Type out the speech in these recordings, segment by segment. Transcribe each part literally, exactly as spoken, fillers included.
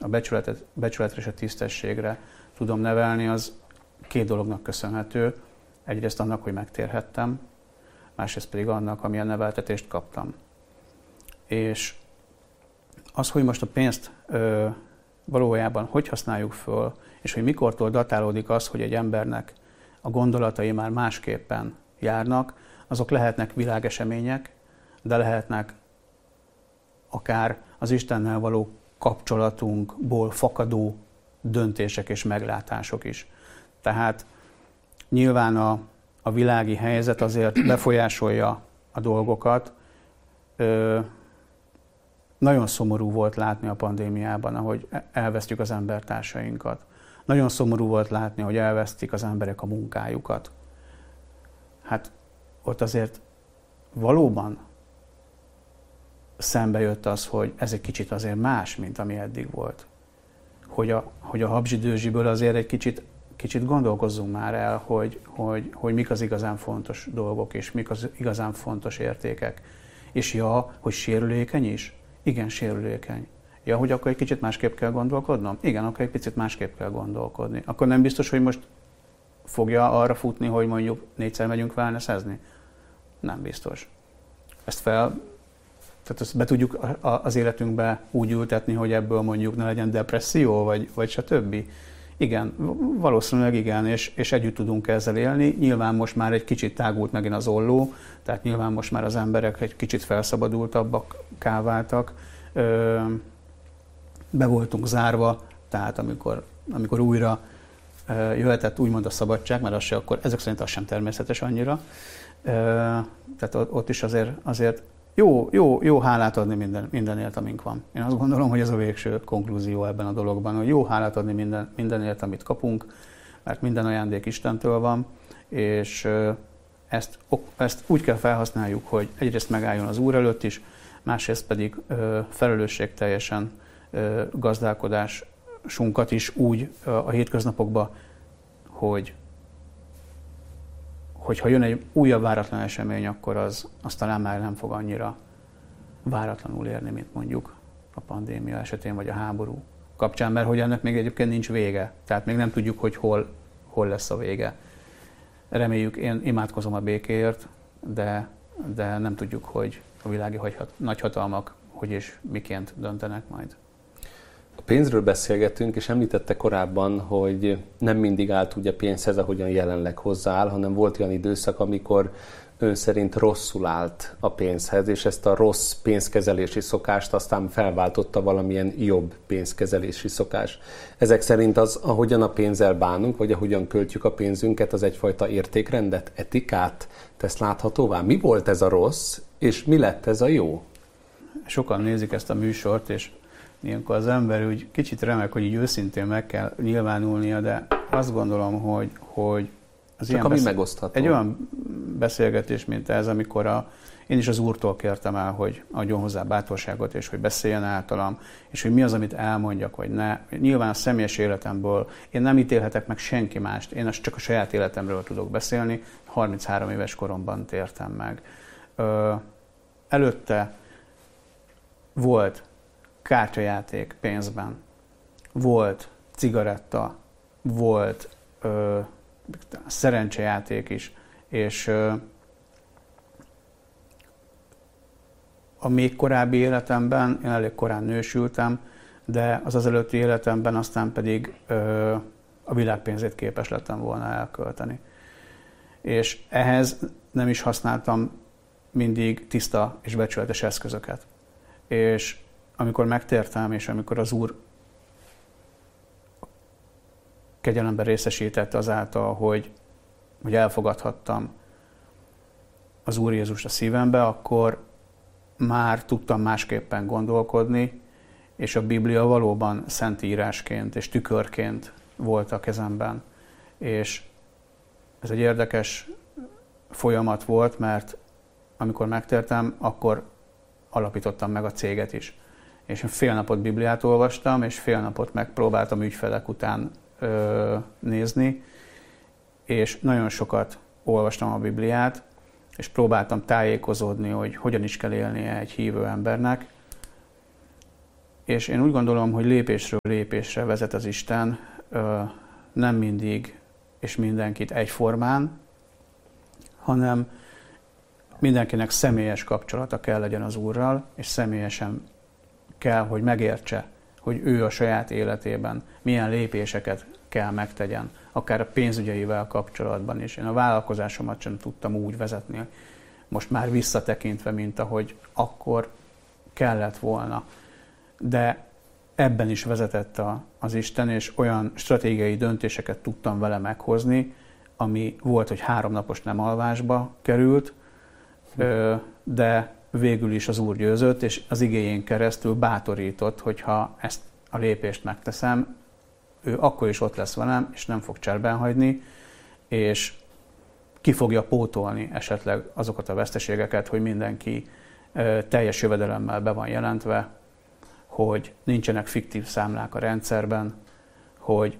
a becsületet, becsületre és a tisztességre tudom nevelni, az két dolognak köszönhető. Egyrészt annak, hogy megtérhettem, másrészt pedig annak, amilyen neveltetést kaptam. És az, hogy most a pénzt ö, valójában hogy használjuk föl, és hogy mikortól datálódik az, hogy egy embernek a gondolatai már másképpen járnak, azok lehetnek világesemények, de lehetnek akár az Istennel való kapcsolatunkból fakadó döntések és meglátások is. Tehát nyilván a, a világi helyzet azért befolyásolja a dolgokat. Ö, nagyon szomorú volt látni a pandémiában, ahogy elvesztjük az embertársainkat. Nagyon szomorú volt látni, hogy elvesztik az emberek a munkájukat. Hát ott azért valóban szembe jött az, hogy ez egy kicsit azért más, mint ami eddig volt. Hogy a, hogy a habzsidőzsiből azért egy kicsit, kicsit gondolkozzunk már el, hogy, hogy, hogy mik az igazán fontos dolgok, és mik az igazán fontos értékek. És ja, hogy sérülékeny is? Igen, sérülékeny. Ja, hogy akkor egy kicsit másképp kell gondolkodnom? Igen, akkor egy picit másképp kell gondolkodni. Akkor nem biztos, hogy most fogja arra futni, hogy mondjuk négyszer megyünk wellnessezni? Nem biztos. Ezt fel, tehát ezt be tudjuk az életünkbe úgy ültetni, hogy ebből mondjuk ne legyen depresszió, vagy, vagy stb. Igen, valószínűleg igen, és, és együtt tudunk ezzel élni. Nyilván most már egy kicsit tágult megint az olló, tehát nyilván most már az emberek egy kicsit felszabadultabbak váltak. Be voltunk zárva, tehát amikor, amikor újra jöhetett úgymond a szabadság, mert az se akkor, ezek szerint az sem természetes annyira. Tehát ott is azért, azért jó, jó, jó hálát adni minden, mindenért, amink van. Én azt gondolom, hogy ez a végső konklúzió ebben a dologban, hogy jó hálát adni minden, mindenért, amit kapunk, mert minden ajándék Istentől van, és ezt, ezt úgy kell felhasználjuk, hogy egyrészt megálljon az Úr előtt is, másrészt pedig felelősségteljesen gazdálkodásunkat is úgy a hétköznapokban, hogy hogyha jön egy újabb váratlan esemény, akkor az, az talán már nem fog annyira váratlanul érni, mint mondjuk a pandémia esetén, vagy a háború kapcsán, mert hogy ennek még egyébként nincs vége. Tehát még nem tudjuk, hogy hol, hol lesz a vége. Reméljük, én imádkozom a békéért, de, de nem tudjuk, hogy a világi nagyhatalmak hogy és miként döntenek majd. A pénzről beszélgetünk, és említette korábban, hogy nem mindig állt úgy a pénzhez, ahogyan jelenleg hozzááll, hanem volt olyan időszak, amikor ön szerint rosszul állt a pénzhez, és ezt a rossz pénzkezelési szokást aztán felváltotta valamilyen jobb pénzkezelési szokás. Ezek szerint az, ahogyan a pénzzel bánunk, vagy ahogyan költjük a pénzünket, az egyfajta értékrendet, etikát tesz láthatóvá. Mi volt ez a rossz, és mi lett ez a jó? Sokan nézik ezt a műsort, és ilyenkor az ember úgy kicsit remek, hogy így őszintén meg kell nyilvánulnia, de azt gondolom, hogy, hogy az Csak ilyen ami besz... megosztható. Egy olyan beszélgetés, mint ez, amikor a, én is az Úrtól kértem el, hogy adjon hozzá bátorságot, és hogy beszéljen általam, és hogy mi az, amit elmondjak, vagy ne. Nyilván a személyes életemből én nem ítélhetek meg senki mást, én csak a saját életemről tudok beszélni, harminchárom éves koromban tértem meg. Ö, előtte volt kártyajáték pénzben, volt cigaretta, volt ö, szerencsejáték is, és ö, a még korábbi életemben, én elég korán nősültem, de az az előtti életemben aztán pedig ö, a világpénzét képes lettem volna elkölteni. És ehhez nem is használtam mindig tiszta és becsületes eszközöket. És amikor megtértem, és amikor az Úr kegyelemben részesített azáltal, hogy, hogy elfogadhattam az Úr Jézust a szívembe, akkor már tudtam másképpen gondolkodni, és a Biblia valóban szentírásként és tükörként volt a kezemben. És ez egy érdekes folyamat volt, mert amikor megtértem, akkor alapítottam meg a céget is. És fél napot Bibliát olvastam, és fél napot megpróbáltam ügyfelek után ö, nézni, és nagyon sokat olvastam a Bibliát, és próbáltam tájékozódni, hogy hogyan is kell élnie egy hívő embernek, És én úgy gondolom, hogy lépésről lépésre vezet az Isten, nem mindig és mindenkit egyformán, hanem mindenkinek személyes kapcsolata kell legyen az Úrral, és személyesen kell, hogy megértse, hogy ő a saját életében milyen lépéseket kell megtegyen, akár a pénzügyeivel kapcsolatban is. Én a vállalkozásomat sem tudtam úgy vezetni, most már visszatekintve, mint ahogy akkor kellett volna. De ebben is vezetett a, az Isten, és olyan stratégiai döntéseket tudtam vele meghozni, ami volt, hogy három napos nem alvásba került, de végül is az Úr győzött, és az igéjén keresztül bátorított, hogyha ezt a lépést megteszem, ő akkor is ott lesz velem, és nem fog cserben hagyni, és ki fogja pótolni esetleg azokat a veszteségeket, hogy mindenki teljes jövedelemmel be van jelentve, hogy nincsenek fiktív számlák a rendszerben, hogy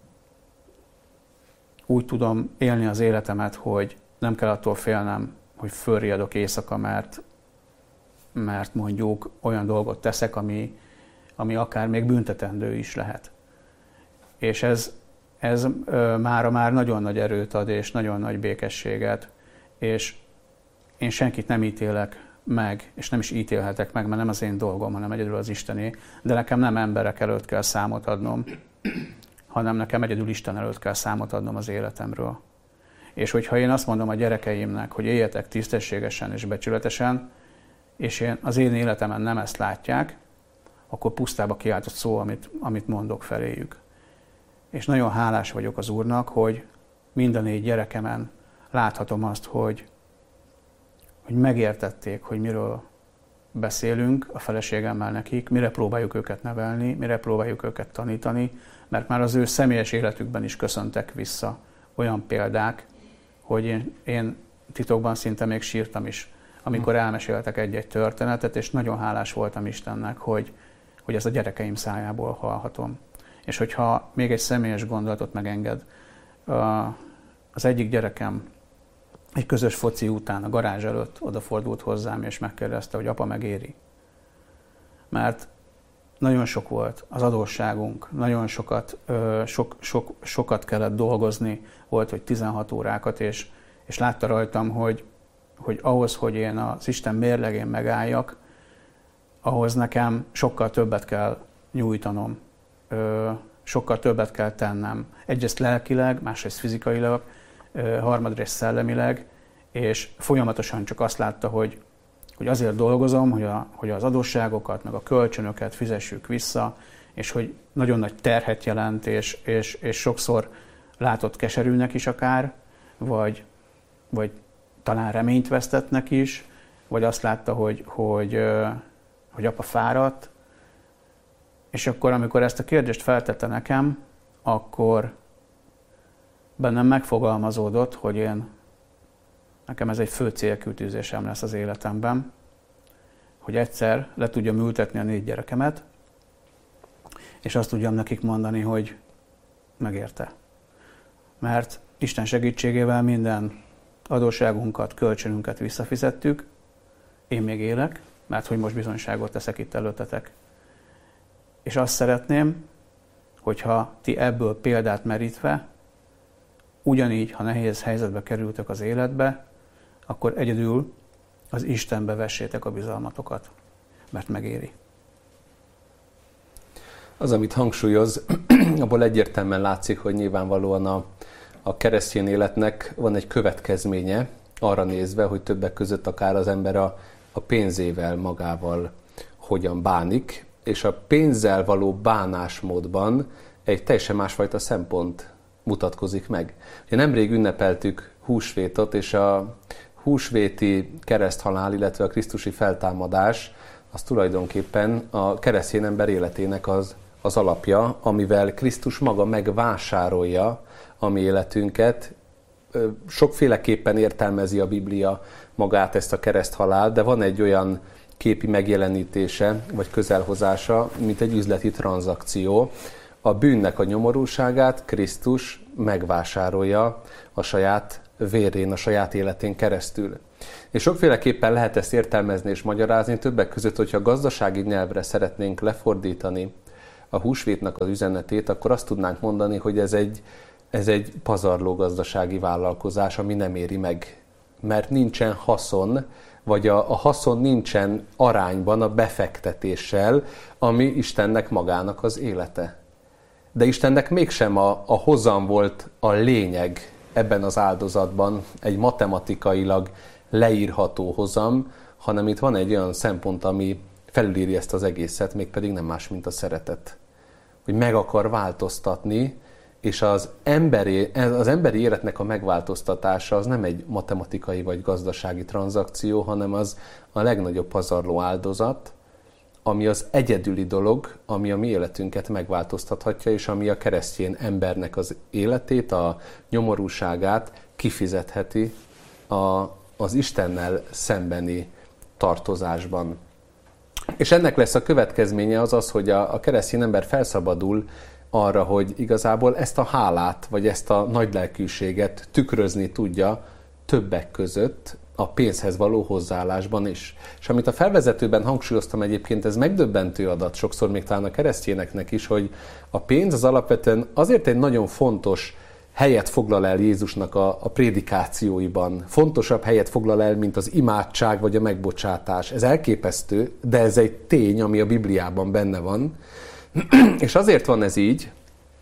úgy tudom élni az életemet, hogy nem kell attól félnem, hogy fölriadok éjszaka, mert, mert mondjuk olyan dolgot teszek, ami, ami akár még büntetendő is lehet. És ez, ez mára már nagyon nagy erőt ad, és nagyon nagy békességet, és én senkit nem ítélek meg, és nem is ítélhetek meg, mert nem az én dolgom, hanem egyedül az Istené, de nekem nem emberek előtt kell számot adnom, hanem nekem egyedül Isten előtt kell számot adnom az életemről. És hogyha én azt mondom a gyerekeimnek, hogy éljetek tisztességesen és becsületesen, és én, az én életemen nem ezt látják, akkor pusztába kiáltott szó, amit, amit mondok feléjük. És nagyon hálás vagyok az Úrnak, hogy mind a négy gyerekemen láthatom azt, hogy, hogy megértették, hogy miről beszélünk a feleségemmel nekik, mire próbáljuk őket nevelni, mire próbáljuk őket tanítani, mert már az ő személyes életükben is köszöntek vissza olyan példák, hogy én, én titokban szinte még sírtam is, amikor elmeséltek egy-egy történetet, és nagyon hálás voltam Istennek, hogy, hogy ezt a gyerekeim szájából hallhatom. És hogyha még egy személyes gondolatot megenged, az egyik gyerekem egy közös foci után a garázs előtt odafordult hozzám, és megkérdezte, hogy apa, megéri. Mert nagyon sok volt az adósságunk, nagyon sokat, sok, sok, sokat kellett dolgozni, volt, hogy tizenhat órákat, és, és látta rajtam, hogy, hogy ahhoz, hogy én az Isten mérlegén megálljak, ahhoz nekem sokkal többet kell nyújtanom, sokkal többet kell tennem. Egyrészt lelkileg, másrészt fizikailag, harmadrészt szellemileg, és folyamatosan csak azt látta, hogy, hogy azért dolgozom, hogy, a, hogy az adósságokat, meg a kölcsönöket fizessük vissza, és hogy nagyon nagy terhet jelent, és, és, és sokszor látott keserűnek is akár, vagy, vagy talán reményt vesztettnek is, vagy azt látta, hogy, hogy, hogy apa fáradt, és akkor, amikor ezt a kérdést feltette nekem, akkor bennem megfogalmazódott, hogy én, nekem ez egy fő célkitűzésem lesz az életemben, hogy egyszer le tudjam ültetni a négy gyerekemet, és azt tudjam nekik mondani, hogy megérte. Mert Isten segítségével minden adósságunkat, kölcsönünket visszafizettük, én még élek, mert hogy most bizonyságot teszek itt előttetek. És azt szeretném, hogyha ti ebből példát merítve, ugyanígy, ha nehéz helyzetbe kerültek az életbe, akkor egyedül az Istenbe vessétek a bizalmatokat, mert megéri. Az, amit hangsúlyoz, abból egyértelműen látszik, hogy nyilvánvalóan a, a keresztény életnek van egy következménye, arra nézve, hogy többek között akár az ember a, a pénzével, magával hogyan bánik, és a pénzzel való bánásmódban egy teljesen másfajta szempont mutatkozik meg. Ugye nemrég ünnepeltük húsvétot, és a húsvéti kereszthalál, illetve a krisztusi feltámadás, az tulajdonképpen a keresztény ember életének az, az alapja, amivel Krisztus maga megvásárolja a mi életünket. Sokféleképpen értelmezi a Biblia magát, ezt a kereszthalált, de van egy olyan képi megjelenítése, vagy közelhozása, mint egy üzleti tranzakció. A bűnnek a nyomorúságát Krisztus megvásárolja a saját vérén, a saját életén keresztül. És sokféleképpen lehet ezt értelmezni és magyarázni, többek között, hogyha gazdasági nyelvre szeretnénk lefordítani a húsvétnak az üzenetét, akkor azt tudnánk mondani, hogy ez egy, ez egy pazarló gazdasági vállalkozás, ami nem éri meg, mert nincsen haszon, vagy a, a haszon nincsen arányban a befektetéssel, ami Istennek magának az élete. De Istennek mégsem a, a hozam volt a lényeg ebben az áldozatban, egy matematikailag leírható hozam, hanem itt van egy olyan szempont, ami felülírja ezt az egészet, mégpedig nem más, mint a szeretet. Hogy meg akar változtatni, és az emberi, az emberi életnek a megváltoztatása az nem egy matematikai vagy gazdasági tranzakció, hanem az a legnagyobb pazarló áldozat, ami az egyedüli dolog, ami a mi életünket megváltoztathatja, és ami a keresztény embernek az életét, a nyomorúságát kifizetheti a, az Istennel szembeni tartozásban. És ennek lesz a következménye az az, hogy a, a keresztény ember felszabadul arra, hogy igazából ezt a hálát, vagy ezt a nagylelkűséget tükrözni tudja többek között a pénzhez való hozzáállásban is. És amit a felvezetőben hangsúlyoztam egyébként, ez megdöbbentő adat, sokszor még talán a keresztényeknek is, hogy a pénz az alapvetően azért egy nagyon fontos helyet foglal el Jézusnak a, a prédikációiban. Fontosabb helyet foglal el, mint az imádság vagy a megbocsátás. Ez elképesztő, de ez egy tény, ami a Bibliában benne van. És azért van ez így,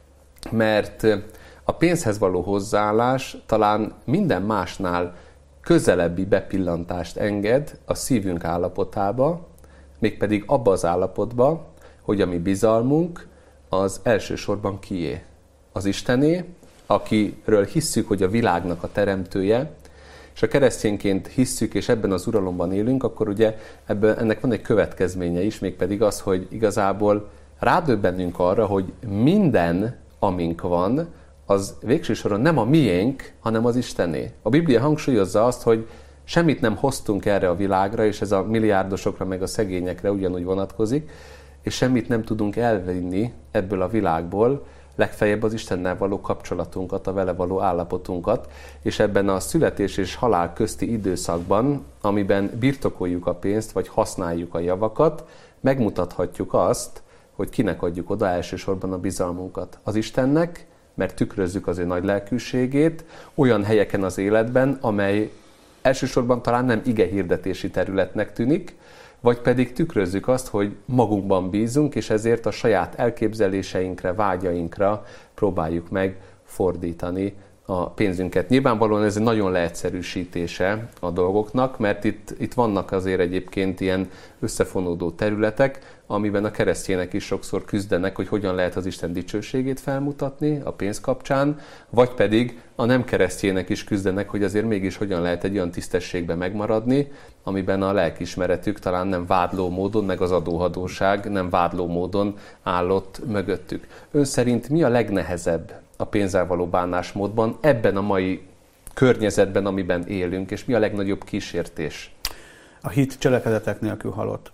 mert a pénzhez való hozzáállás talán minden másnál közelebbi bepillantást enged a szívünk állapotába, mégpedig abba az állapotba, hogy a mi bizalmunk az elsősorban kié. Az Istené, akiről hisszük, hogy a világnak a teremtője, és a keresztényként hisszük, és ebben az uralomban élünk, akkor ugye ebből, ennek van egy következménye is, mégpedig az, hogy igazából rádöbbenünk arra, hogy minden, amink van, az végső soron nem a miénk, hanem az Istené. A Biblia hangsúlyozza azt, hogy semmit nem hoztunk erre a világra, és ez a milliárdosokra meg a szegényekre ugyanúgy vonatkozik, és semmit nem tudunk elvinni ebből a világból, legfeljebb az Istennel való kapcsolatunkat, a vele való állapotunkat, és ebben a születés és halál közti időszakban, amiben birtokoljuk a pénzt, vagy használjuk a javakat, megmutathatjuk azt, hogy kinek adjuk oda elsősorban a bizalmunkat. Az Istennek, mert tükrözzük az ő nagy lelkűségét olyan helyeken az életben, amely elsősorban talán nem igehirdetési területnek tűnik, vagy pedig tükrözzük azt, hogy magunkban bízunk, és ezért a saját elképzeléseinkre, vágyainkra próbáljuk meg fordítani a pénzünket. Nyilvánvalóan ez egy nagyon leegyszerűsítése a dolgoknak, mert itt, itt vannak azért egyébként ilyen összefonódó területek, amiben a keresztények is sokszor küzdenek, hogy hogyan lehet az Isten dicsőségét felmutatni a pénz kapcsán, vagy pedig a nem keresztények is küzdenek, hogy azért mégis hogyan lehet egy olyan tisztességben megmaradni, amiben a lelkiismeretük talán nem vádló módon, meg az adóhatóság nem vádló módon állott mögöttük. Ön szerint mi a legnehezebb a pénzzel való bánásmódban ebben a mai környezetben, amiben élünk, és mi a legnagyobb kísértés? A hit cselekedetek nélkül halott,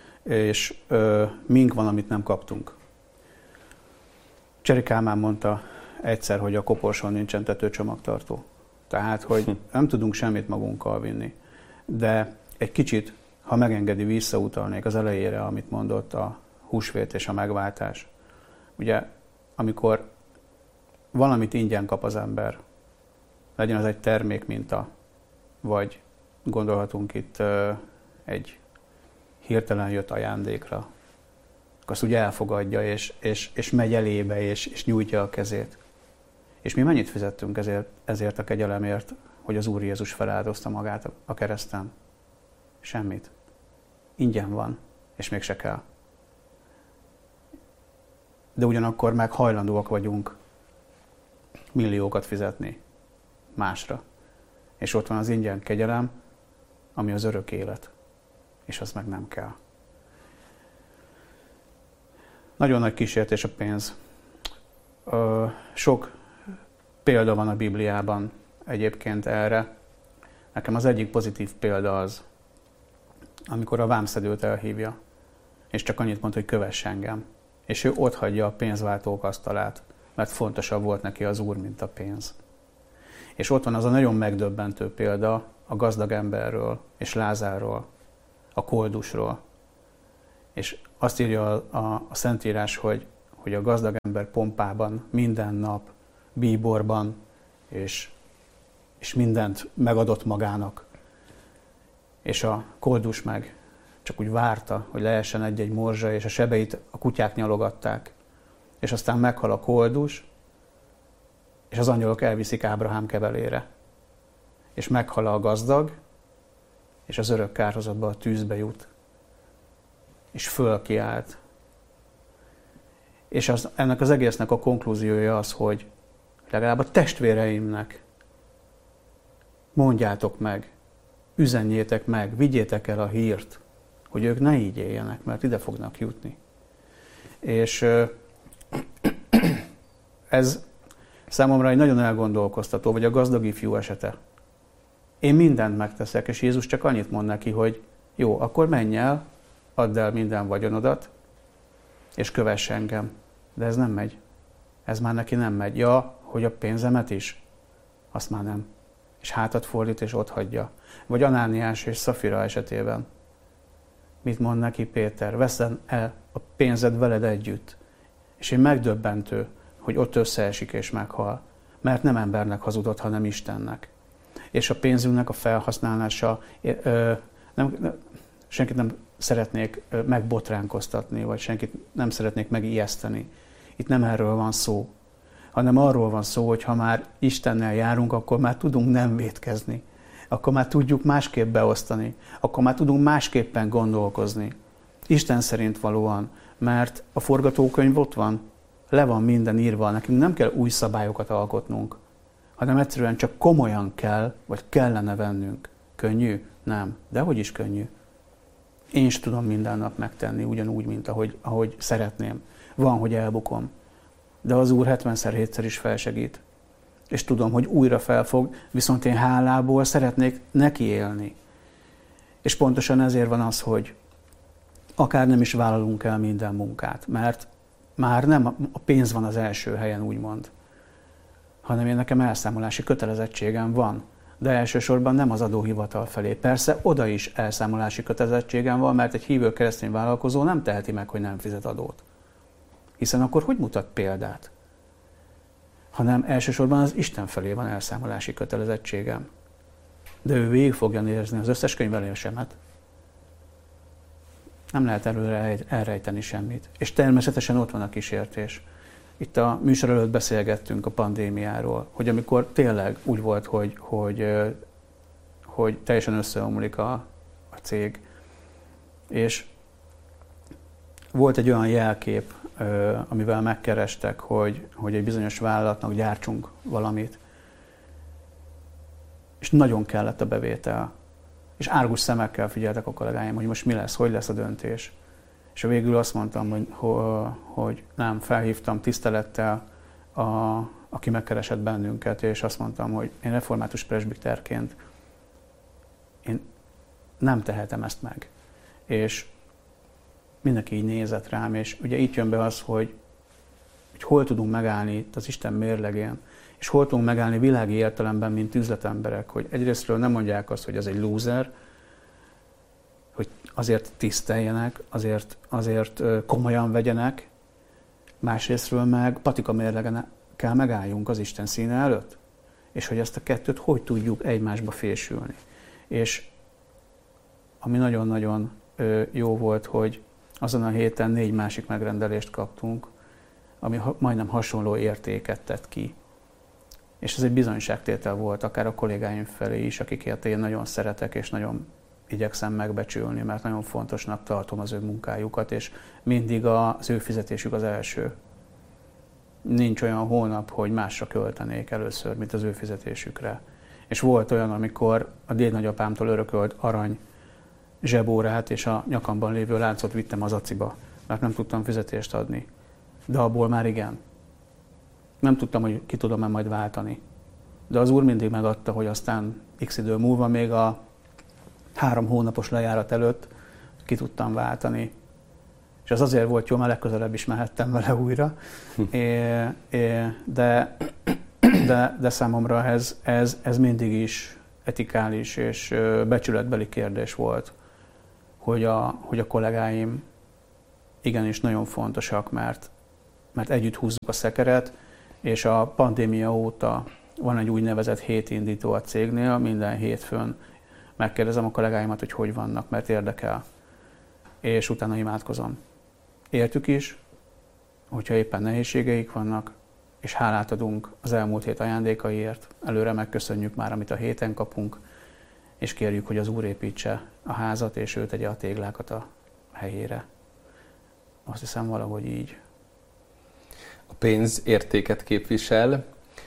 és ö, mink van, amit nem kaptunk. Cseri Kálmán mondta egyszer, hogy a koporson nincsen tetőcsomagtartó. Tehát, hogy nem tudunk semmit magunkkal vinni. De egy kicsit, ha megengedi, visszautalnék az elejére, amit mondott a húsvét és a megváltás. Ugye, amikor valamit ingyen kap az ember, legyen az egy termékminta, vagy gondolhatunk itt ö, egy hirtelen jött ajándékra, akkor azt úgy elfogadja, és, és, és megy elébe, és, és nyújtja a kezét. És mi mennyit fizettünk ezért, ezért a kegyelemért, hogy az Úr Jézus feláldozta magát a kereszten? Semmit. Ingyen van, és mégse kell. De ugyanakkor meg hajlandóak vagyunk milliókat fizetni másra. És ott van az ingyen kegyelem, ami az örök élet. És az meg nem kell. Nagyon nagy kísértés a pénz. Ö, sok példa van a Bibliában egyébként erre. Nekem az egyik pozitív példa az, amikor a vámszedőt elhívja, és csak annyit mond, hogy kövess engem. És ő ott hagyja a pénzváltók asztalát, mert fontosabb volt neki az Úr, mint a pénz. És ott van az a nagyon megdöbbentő példa a gazdag emberről és Lázárról, a koldusról. És azt írja a, a, a Szentírás, hogy, hogy a gazdag ember pompában minden nap, bíborban és, és mindent megadott magának. És a koldus meg csak úgy várta, hogy leessen egy-egy morzsa, és a sebeit a kutyák nyalogatták. És aztán meghal a koldus, és az angyalok elviszik Ábrahám kebelére. És meghal a gazdag, és az örök kárhozatba, a tűzbe jut. És fölkiált. És az, ennek az egésznek a konklúziója az, hogy legalább a testvéreimnek mondjátok meg, üzenjétek meg, vigyétek el a hírt, hogy ők ne így éljenek, mert ide fognak jutni. És ez számomra egy nagyon elgondolkoztató, vagy a gazdag ifjú esete. Én mindent megteszek, és Jézus csak annyit mond neki, hogy jó, akkor menj el, add el minden vagyonodat, és kövess engem. De ez nem megy. Ez már neki nem megy. Ja, hogy a pénzemet is? Azt már nem. És hátat fordít, és ott hagyja. Vagy Anániás és Szafira esetében. Mit mond neki Péter? Veszem el a pénzed veled együtt. És én megdöbbentő, hogy ott összeesik és meghal. Mert nem embernek hazudott, hanem Istennek. És a pénzünknek a felhasználása, ö, nem, senkit nem szeretnék megbotránkoztatni, vagy senkit nem szeretnék megijeszteni. Itt nem erről van szó, hanem arról van szó, hogy ha már Istennel járunk, akkor már tudunk nem vétkezni. Akkor már tudjuk másképp beosztani. Akkor már tudunk másképpen gondolkozni. Isten szerint valóan, mert a forgatókönyv ott van, le van minden írva, nekünk nem kell új szabályokat alkotnunk, hanem egyszerűen csak komolyan kell, vagy kellene vennünk. Könnyű? Nem. De hogy is könnyű? Én is tudom minden nap megtenni, ugyanúgy, mint ahogy, ahogy szeretném. Van, hogy elbukom. De az Úr hetvenszer hétszer is felsegít. És tudom, hogy újra felfog, viszont én hálából szeretnék neki élni. És pontosan ezért van az, hogy akár nem is vállalunk el minden munkát, mert már nem a pénz van az első helyen, úgymond, hanem én nekem elszámolási kötelezettségem van. De elsősorban nem az adóhivatal felé. Persze oda is elszámolási kötelezettségem van, mert egy hívő keresztény vállalkozó nem teheti meg, hogy nem fizet adót. Hiszen akkor hogy mutat példát? Hanem elsősorban az Isten felé van elszámolási kötelezettségem. De ő végig fogja nézni az összes könyvelésemet. Nem lehet előre elrejteni semmit. És természetesen ott van a kísértés. Itt a műsor előtt beszélgettünk a pandémiáról, hogy amikor tényleg úgy volt, hogy, hogy, hogy teljesen összeomlik a, a cég, és volt egy olyan jelkép, amivel megkerestek, hogy, hogy egy bizonyos vállalatnak gyártsunk valamit, és nagyon kellett a bevétel. És árgus szemekkel figyeltek a kollégáim, hogy most mi lesz, hogy lesz a döntés. És végül azt mondtam, hogy, hogy nem, felhívtam tisztelettel, a, aki megkeresett bennünket, és azt mondtam, hogy én református presbiterként én nem tehetem ezt meg. És mindenki így nézett rám, és ugye itt jön be az, hogy, hogy hol tudunk megállni itt az Isten mérlegén, és hol tudunk megállni világi értelemben, mint üzletemberek, hogy egyrésztről nem mondják azt, hogy az egy lúzer, hogy azért tiszteljenek, azért, azért komolyan vegyenek, másrésztről meg patika mérlegen kell megálljunk az Isten színe előtt, és hogy ezt a kettőt hogy tudjuk egymásba fésülni. És ami nagyon-nagyon jó volt, hogy azon a héten négy másik megrendelést kaptunk, ami majdnem hasonló értéket tett ki. És ez egy bizonyságtétel volt, akár a kollégáim felé is, akiket én nagyon szeretek, és nagyon igyekszem megbecsülni, mert nagyon fontosnak tartom az ő munkájukat, és mindig az ő fizetésük az első. Nincs olyan hónap, hogy másra költenék először, mint az ő fizetésükre. És volt olyan, amikor a dédnagyapámtól örökölt arany zsebórát és a nyakamban lévő láncot vittem az aciba, mert nem tudtam fizetést adni. De abból már igen. Nem tudtam, hogy ki tudom-e majd váltani. De az Úr mindig megadta, hogy aztán x idő múlva, még a három hónapos lejárat előtt ki tudtam váltani. És az azért volt jó, mert legközelebb is mehettem vele újra. é, é, de, de, de számomra ez, ez, ez mindig is etikális és becsületbeli kérdés volt, hogy a, hogy a kollégáim igenis nagyon fontosak, mert, mert együtt húzzuk a szekeret, és a pandémia óta van egy úgynevezett hétindító a cégnél, minden hétfőn megkérdezem a kollégáimat, hogy hogy vannak, mert érdekel, és utána imádkozom. Értük is, hogyha éppen nehézségeik vannak, és hálát adunk az elmúlt hét ajándékaiért, előre megköszönjük már, amit a héten kapunk, és kérjük, hogy az Úr építse a házat, és ő tegye a téglákat a helyére. Azt hiszem, valahogy így. A pénz értéket képvisel,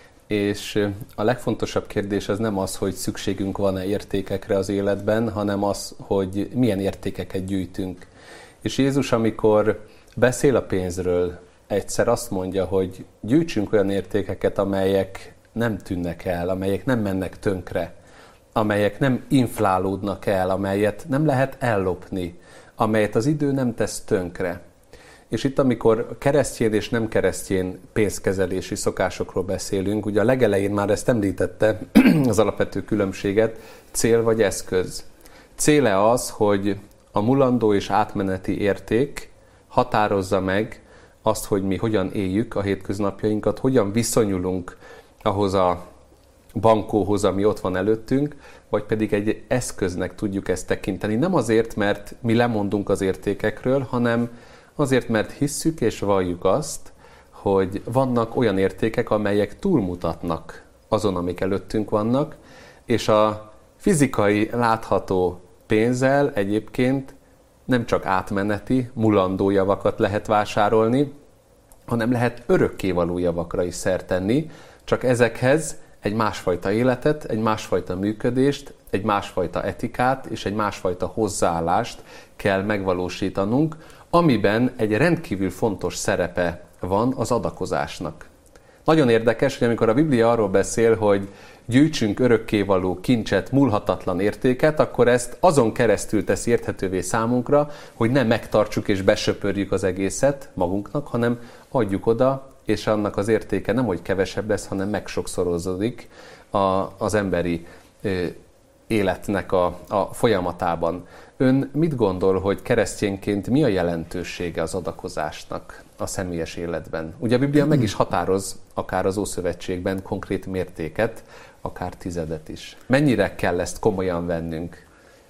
és a legfontosabb kérdés az nem az, hogy szükségünk van-e értékekre az életben, hanem az, hogy milyen értékeket gyűjtünk. És Jézus, amikor beszél a pénzről, egyszer azt mondja, hogy gyűjtsünk olyan értékeket, amelyek nem tűnnek el, amelyek nem mennek tönkre, amelyek nem inflálódnak el, amelyet nem lehet ellopni, amelyet az idő nem tesz tönkre. És itt, amikor keresztjén és nem keresztjén pénzkezelési szokásokról beszélünk, ugye a legelején már ezt említette, az alapvető különbséget, cél vagy eszköz. Céle az, hogy a mulandó és átmeneti érték határozza meg azt, hogy mi hogyan éljük a hétköznapjainkat, hogyan viszonyulunk ahhoz a bankóhoz, ami ott van előttünk, vagy pedig egy eszköznek tudjuk ezt tekinteni. Nem azért, mert mi lemondunk az értékekről, hanem azért, mert hisszük és valljuk azt, hogy vannak olyan értékek, amelyek túlmutatnak azon, amik előttünk vannak, és a fizikai, látható pénzzel egyébként nem csak átmeneti, mulandó javakat lehet vásárolni, hanem lehet örökkévaló javakra is szert tenni, csak ezekhez egy másfajta életet, egy másfajta működést, egy másfajta etikát és egy másfajta hozzáállást kell megvalósítanunk, amiben egy rendkívül fontos szerepe van az adakozásnak. Nagyon érdekes, hogy amikor a Biblia arról beszél, hogy gyűjtsünk örökkévaló kincset, múlhatatlan értéket, akkor ezt azon keresztül teszi érthetővé számunkra, hogy nem megtartsuk és besöpörjük az egészet magunknak, hanem adjuk oda, és annak az értéke nem, hogy kevesebb lesz, hanem megsokszorozódik a, az emberi ö, életnek a, a folyamatában. Ön mit gondol, hogy keresztényként mi a jelentősége az adakozásnak a személyes életben? Ugye a Biblia meg is határoz, akár az Ószövetségben konkrét mértéket, akár tizedet is. Mennyire kell ezt komolyan vennünk?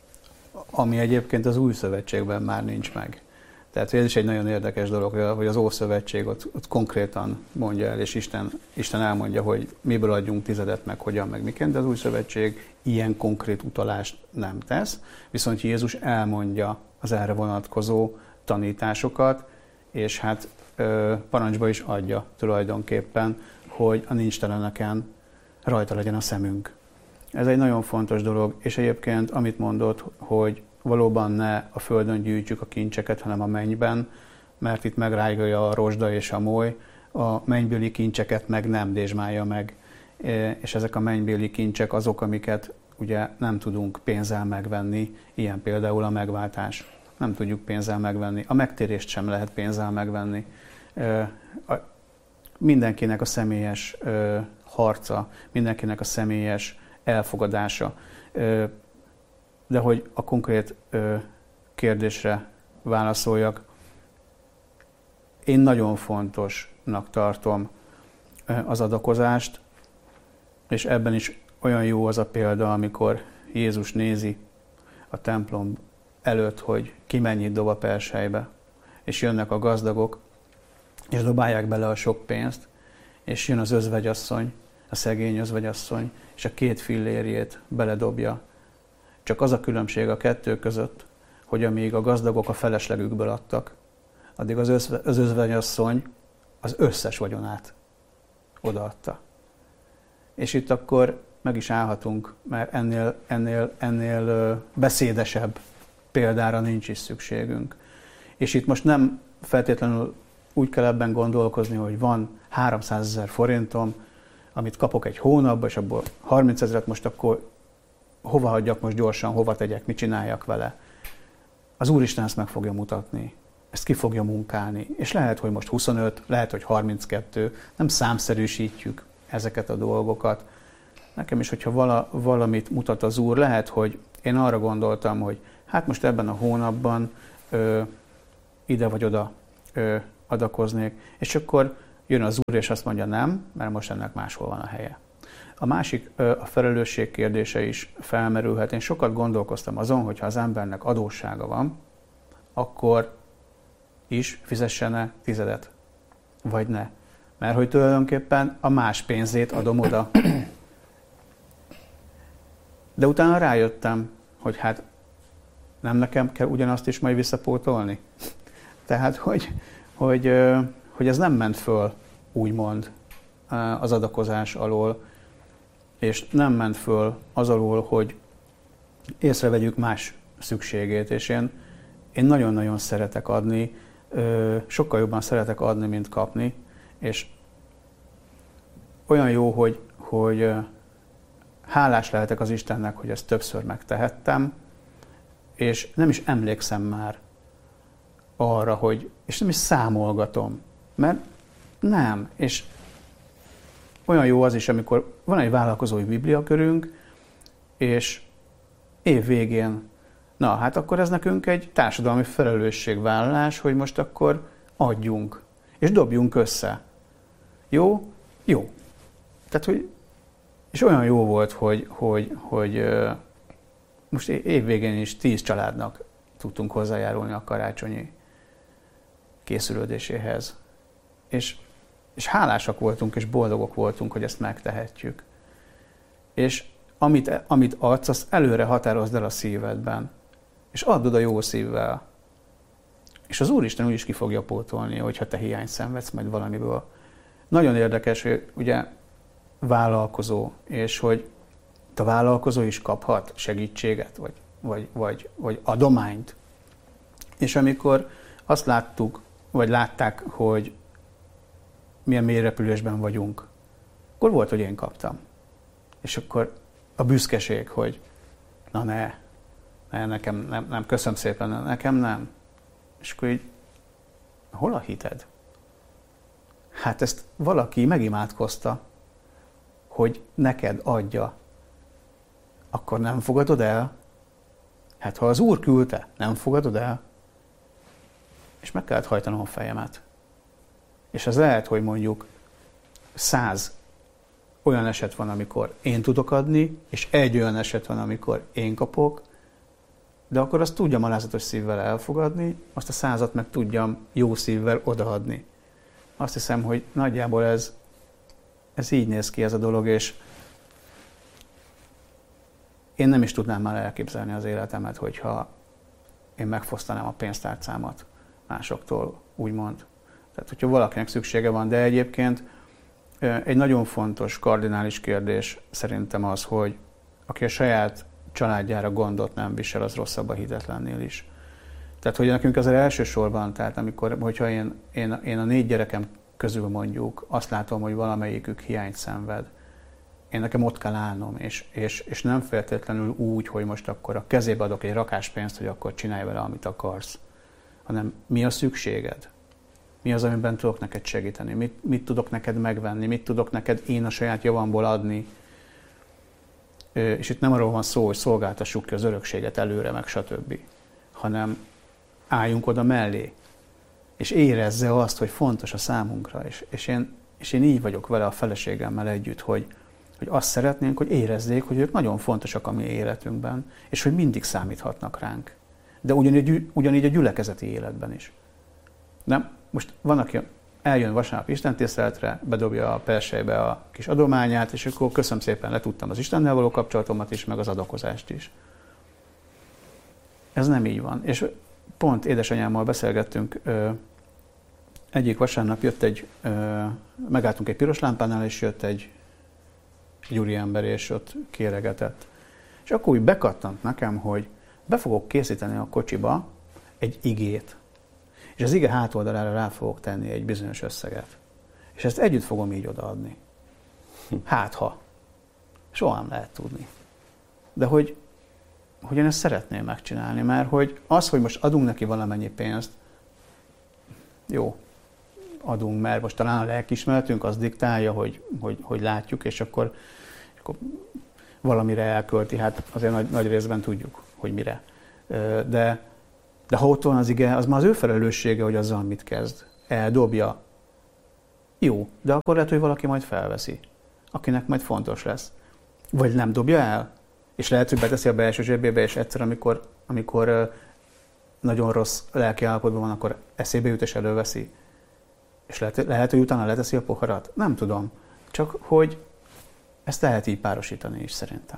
Ami egyébként az Új Szövetségben már nincs meg. Tehát ez is egy nagyon érdekes dolog, hogy az Ószövetség ott, ott konkrétan mondja el, és Isten, Isten elmondja, hogy miből adjunk tizedet, meg hogyan, meg miként, de az Új Szövetség ilyen konkrét utalást nem tesz, viszont Jézus elmondja az erre vonatkozó tanításokat, és hát ö, parancsba is adja tulajdonképpen, hogy a nincsteleneken rajta legyen a szemünk. Ez egy nagyon fontos dolog, és egyébként amit mondott, hogy valóban ne a földön gyűjtjük a kincseket, hanem a mennyben, mert itt megrágolja a rozsda és a moly, a mennybéli kincseket meg nem dézsmálja meg, és ezek a mennybéli kincsek azok, amiket ugye nem tudunk pénzzel megvenni, ilyen például a megváltás. Nem tudjuk pénzzel megvenni, a megtérést sem lehet pénzzel megvenni. Mindenkinek a személyes harca, mindenkinek a személyes elfogadása. De hogy a konkrét kérdésre válaszoljak, én nagyon fontosnak tartom az adakozást, és ebben is olyan jó az a példa, amikor Jézus nézi a templom előtt, hogy ki mennyit dob a perselybe, és jönnek a gazdagok, és dobálják bele a sok pénzt, és jön az özvegyasszony, a szegény özvegyasszony, és a két fillérjét beledobja. Csak az a különbség a kettő között, hogy amíg a gazdagok a feleslegükből adtak, addig az, össz, az özvegyasszony az összes vagyonát odaadta. És itt akkor meg is állhatunk, mert ennél, ennél, ennél beszédesebb példára nincs is szükségünk. És itt most nem feltétlenül úgy kell ebben gondolkozni, hogy van háromszázezer forintom, amit kapok egy hónapban, és abból harmincezret most akkor hova hagyjak most gyorsan, hova tegyek, mit csináljak vele. Az Úristen ezt meg fogja mutatni, ezt ki fogja munkálni. És lehet, hogy most huszonöt, lehet, hogy harminckettő, nem számszerűsítjük ezeket a dolgokat, nekem is, hogyha vala, valamit mutat az Úr, lehet, hogy én arra gondoltam, hogy hát most ebben a hónapban ö, ide vagy oda ö, adakoznék, és akkor jön az Úr, és azt mondja nem, mert most ennek máshol van a helye. A másik, ö, a felelősség kérdése is felmerülhet. Én sokat gondolkoztam azon, hogyha az embernek adóssága van, akkor is fizessene tizedet, vagy ne. Mert hogy tulajdonképpen a más pénzét adom oda. De utána rájöttem, hogy hát nem nekem kell ugyanazt is majd visszapótolni. Tehát, hogy, hogy, hogy ez nem ment föl, úgymond, az adakozás alól, és nem ment föl az alól, hogy észrevegyük más szükségét, és én, én nagyon-nagyon szeretek adni, sokkal jobban szeretek adni, mint kapni, és olyan jó, hogy, hogy hálás lehetek az Istennek, hogy ezt többször megtehettem, és nem is emlékszem már arra, hogy, és nem is számolgatom, mert nem, és olyan jó az is, amikor van egy vállalkozói bibliakörünk, és év végén, na hát akkor ez nekünk egy társadalmi felelősségvállalás, hogy most akkor adjunk, és dobjunk össze. Jó? Jó. Tehát, hogy, és olyan jó volt, hogy, hogy, hogy most év végén is tíz családnak tudtunk hozzájárulni a karácsonyi készülődéséhez. És, és hálásak voltunk, és boldogok voltunk, hogy ezt megtehetjük. És amit, amit adsz, azt előre határozd el a szívedben. És add oda jó szívvel. És az Úristen úgy is ki fogja pótolni, hogyha te hiányt szenvedsz majd valamiből. Nagyon érdekes, hogy ugye vállalkozó, és hogy a vállalkozó is kaphat segítséget, vagy, vagy, vagy, vagy adományt. És amikor azt láttuk, vagy látták, hogy milyen mélyrepülésben vagyunk, akkor volt, hogy én kaptam. És akkor a büszkeség, hogy na ne, ne nekem nem, nem, köszönöm szépen, nekem nem. És akkor így, hol a hited? Hát ezt valaki megimádkozta, hogy neked adja, akkor nem fogadod el? Hát ha az Úr küldte, nem fogadod el? És meg kellett hajtanom a fejemet. És az lehet, hogy mondjuk száz olyan eset van, amikor én tudok adni, és egy olyan eset van, amikor én kapok, de akkor azt tudjam alázatos szívvel elfogadni, azt a százat meg tudjam jó szívvel odaadni. Azt hiszem, hogy nagyjából ez, ez így néz ki ez a dolog, és én nem is tudnám már elképzelni az életemet, hogyha én megfosztanám a pénztárcámat másoktól, úgymond. Tehát, hogyha valakinek szüksége van, de egyébként egy nagyon fontos, kardinális kérdés szerintem az, hogy aki a saját családjára gondot nem visel, az rosszabb a hitetlennél is. Tehát, hogy nekünk azért elsősorban, tehát amikor, hogyha én, én, én a négy gyerekem közül mondjuk azt látom, hogy valamelyikük hiányt szenved, én nekem ott kell állnom, és, és, és nem feltétlenül úgy, hogy most akkor a kezébe adok egy rakás pénzt, hogy akkor csinálj vele, amit akarsz, hanem mi a szükséged? Mi az, amiben tudok neked segíteni? Mit, mit tudok neked megvenni? Mit tudok neked én a saját javamból adni? És itt nem arról van szó, hogy szolgáltassuk ki az örökséget előre, meg stb., hanem álljunk oda mellé, és érezze azt, hogy fontos a számunkra. És, és, én, és én így vagyok vele a feleségemmel együtt, hogy, hogy azt szeretnénk, hogy érezzék, hogy ők nagyon fontosak a mi életünkben, és hogy mindig számíthatnak ránk. De ugyanígy, ugyanígy a gyülekezeti életben is. Nem? Most van, aki eljön vasárnap istentiszteletre, bedobja a persejbe a kis adományát, és akkor köszönöm szépen, letudtam az Istennel való kapcsolatomat is, meg az adakozást is. Ez nem így van. És pont édesanyámmal beszélgettünk, egyik vasárnap jött egy, megálltunk egy piros lámpánál, és jött egy, egy úriember, és ott kéregetett. És akkor úgy bekattant nekem, hogy be fogok készíteni a kocsiba egy igét. És az ige hátoldalára rá fogok tenni egy bizonyos összeget. És ezt együtt fogom így odaadni. Hát ha. Soha nem lehet tudni. De hogy, hogy én ezt szeretném megcsinálni, mert hogy az, hogy most adunk neki valamennyi pénzt, jó, adunk, mert most talán a lelkiismeretünk az diktálja, hogy, hogy, hogy látjuk, és akkor akkor valamire elkölti, hát azért nagy, nagy részben tudjuk, hogy mire. De, de ha ott van az ige, az már az ő felelőssége, hogy azzal mit kezd. Eldobja. Jó, de akkor lehet, hogy valaki majd felveszi, akinek majd fontos lesz. Vagy nem dobja el, és lehet, hogy beteszi a belső zsebébe, és egyszer, amikor, amikor nagyon rossz lelki állapotban van, akkor eszébe jut és előveszi. És lehet, lehet, hogy utána leteszi a poharat? Nem tudom. Csak hogy ezt lehet így párosítani is szerintem.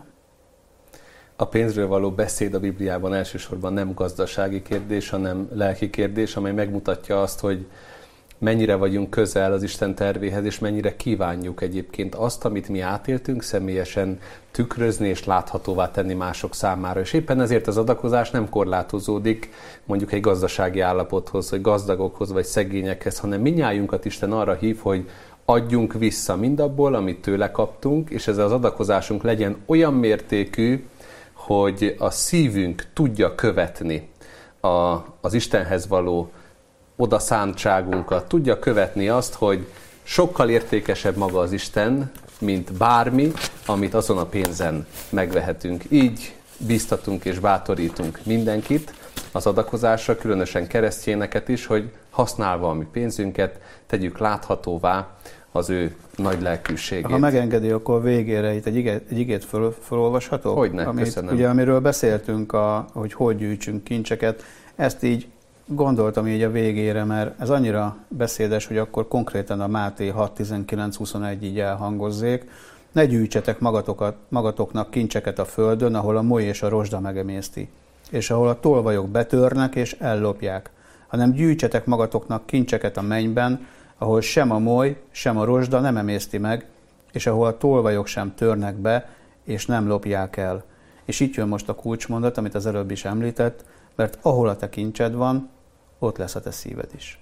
A pénzről való beszéd a Bibliában elsősorban nem gazdasági kérdés, hanem lelki kérdés, amely megmutatja azt, hogy mennyire vagyunk közel az Isten tervéhez, és mennyire kívánjuk egyébként azt, amit mi átéltünk, személyesen tükrözni és láthatóvá tenni mások számára. És éppen ezért az adakozás nem korlátozódik mondjuk egy gazdasági állapothoz, vagy gazdagokhoz, vagy szegényekhez, hanem mindnyájunkat Isten arra hív, hogy adjunk vissza mindabból, amit tőle kaptunk, és ez az adakozásunk legyen olyan mértékű, hogy a szívünk tudja követni a, az Istenhez való odaszántságunkat, tudja követni azt, hogy sokkal értékesebb maga az Isten, mint bármi, amit azon a pénzen megvehetünk. Így bíztatunk és bátorítunk mindenkit az adakozásra, különösen keresztényeket is, hogy használva a mi pénzünket, tegyük láthatóvá az ő nagy lelkűségét. Ha megengedi, akkor végére itt egy igét, egy igét föl, fölolvashatok? Hogyne, amit, köszönöm. Ugye, amiről beszéltünk, a, hogy hogy gyűjtsünk kincseket, ezt így gondoltam így a végére, mert ez annyira beszédes, hogy akkor konkrétan a Máté hat tizenkilenc huszonegy így elhangozzék. Ne gyűjtsetek magatokat, magatoknak kincseket a földön, ahol a moly és a rozsda megemészti, és ahol a tolvajok betörnek és ellopják, hanem gyűjtsetek magatoknak kincseket a mennyben, ahol sem a moly, sem a rozsda nem emészti meg, és ahol a tolvajok sem törnek be, és nem lopják el. És itt jön most a kulcsmondat, amit az előbb is említett, mert ahol a te kincsed van, ott lesz a te szíved is.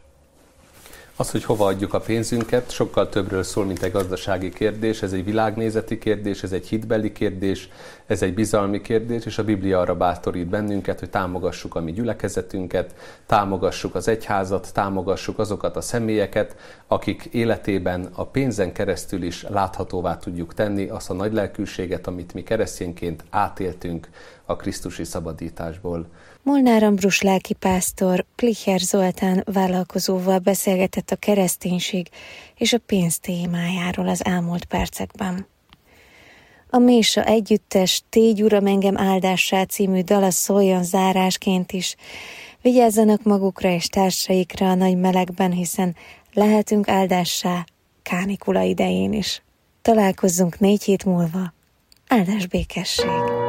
Az, hogy hova adjuk a pénzünket, sokkal többről szól, mint egy gazdasági kérdés. Ez egy világnézeti kérdés, ez egy hitbeli kérdés, ez egy bizalmi kérdés, és a Biblia arra bátorít bennünket, hogy támogassuk a mi gyülekezetünket, támogassuk az egyházat, támogassuk azokat a személyeket, akik életében a pénzen keresztül is láthatóvá tudjuk tenni azt a nagy lelkűséget, amit mi keresztényként átéltünk a krisztusi szabadításból. Molnár Ambrus lelkipásztor Plicher Zoltán vállalkozóval beszélgetett a kereszténység és a pénz témájáról az elmúlt percekben. A Mésa együttes Tégy Uram engem áldássá című dala szóljon zárásként is. Vigyázzanak magukra és társaikra a nagy melegben, hiszen lehetünk áldássá kánikula idején is. Találkozzunk négy hét múlva. Áldás békesség!